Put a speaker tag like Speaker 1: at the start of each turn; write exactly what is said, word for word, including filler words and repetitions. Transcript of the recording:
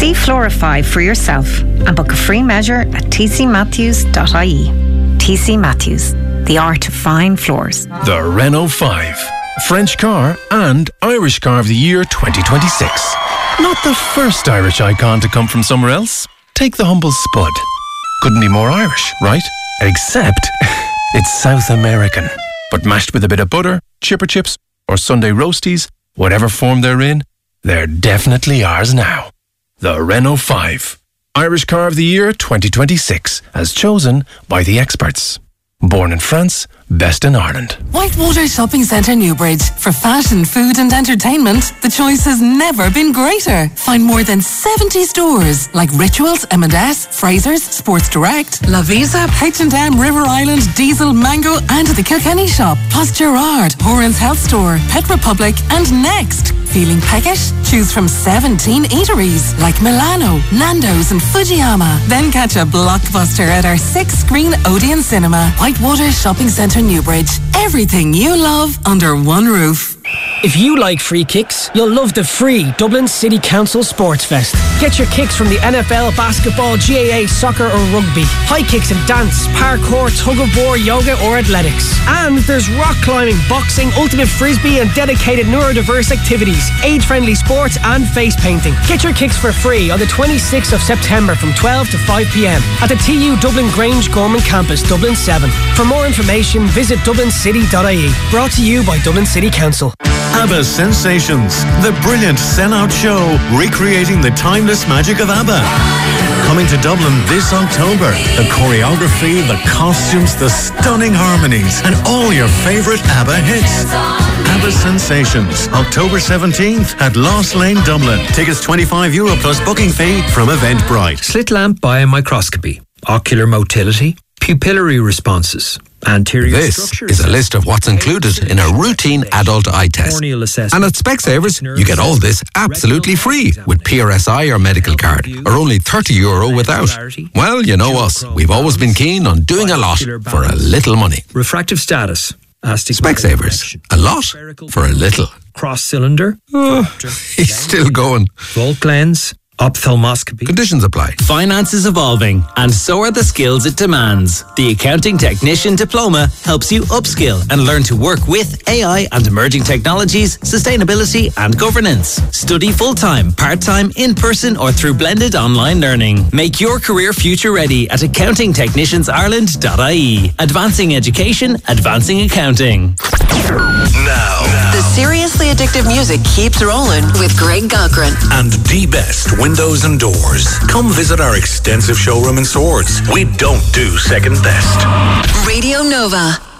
Speaker 1: See Florify for yourself and book a free measure at t c matthews dot i e. T C Matthews, the art of fine floors.
Speaker 2: The Renault five. French car and Irish Car of the Year twenty twenty-six. Not the first Irish icon to come from somewhere else. Take the humble Spud. Couldn't be more Irish, right? Except it's South American. But mashed with a bit of butter, chipper chips, or Sunday roasties, whatever form they're in, they're definitely ours now. The Renault five. Irish Car of the Year twenty twenty-six, as chosen by the experts. Born in France, best in Ireland.
Speaker 3: Whitewater Shopping Centre Newbridge. For fashion, food and entertainment, the choice has never been greater. Find more than seventy stores like Rituals, M and S, Fraser's, Sports Direct, La Visa, H and M, River Island, Diesel, Mango and the Kilkenny Shop, plus Gerard, Horan's Health Store, Pet Republic and Next. Feeling peckish? Choose from seventeen eateries like Milano, Nando's and Fujiyama. Then catch a blockbuster at our six-screen Odeon Cinema. Whitewater Shopping Centre Newbridge. Everything you love under one roof.
Speaker 4: If you like free kicks, you'll love the free Dublin City Council Sports Fest. Get your kicks from the N F L, basketball, G A A, soccer or rugby. High kicks in dance, parkour, tug-of-war, yoga or athletics. And there's rock climbing, boxing, ultimate frisbee and dedicated neurodiverse activities, age-friendly sports and face painting. Get your kicks for free on the twenty-sixth of September from twelve to five p m at the T U Dublin Grange Gorman Campus, Dublin seven. For more information, visit dublin city dot i e. Brought to you by Dublin City Council.
Speaker 5: ABBA Sensations, the brilliant sellout show recreating the timeless magic of ABBA. Coming to Dublin this October. The choreography, the costumes, the stunning harmonies, and all your favourite ABBA hits. ABBA Sensations, October seventeenth at Lost Lane, Dublin. Tickets twenty-five euro plus booking fee from Eventbrite.
Speaker 6: Slit lamp biomicroscopy, ocular motility, pupillary responses. Anterior
Speaker 7: this is a list of what's included in a routine adult eye test. And at Specsavers, you get all this absolutely free with P R S I or medical card, or only thirty euro without. Well, you know us. We've always been keen on doing a lot for a little money.
Speaker 6: Refractive status.
Speaker 7: Specsavers. A lot for a little.
Speaker 6: Cross cylinder.
Speaker 7: Oh, he's still going.
Speaker 6: Volt lens. Ophthalmoscopy.
Speaker 7: Conditions apply.
Speaker 8: Finance is evolving, and so are the skills it demands. The Accounting Technician Diploma helps you upskill and learn to work with A I and emerging technologies, sustainability and governance. Study full-time, part-time, in-person or through blended online learning. Make your career future ready at accounting technicians ireland dot i e. Advancing education, advancing accounting.
Speaker 9: Now,
Speaker 10: the seriously addictive music keeps rolling with Greg Cochran
Speaker 9: and D-Best Windows and Doors. Come visit our extensive showroom in Swords. We don't do second best.
Speaker 10: Radio Nova.